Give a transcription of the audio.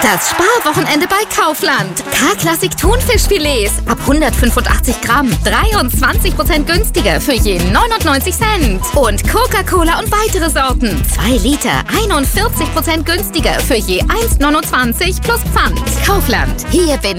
Das Sparwochenende bei Kaufland. K-Klassik Thunfischfilets ab 185 Gramm. 23% günstiger für je 99 Cent. Und Coca-Cola und weitere Sorten. 2 Liter, 41% günstiger für je 1,29 plus Pfand. Kaufland. Hier bin